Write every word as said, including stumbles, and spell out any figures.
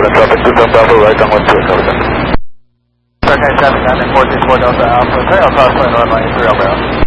seven traffic, two seven Bravo, right on one two, over there. Hurricane seven nine and four two four Delta Alpha, three, I'll cross plane runway three over.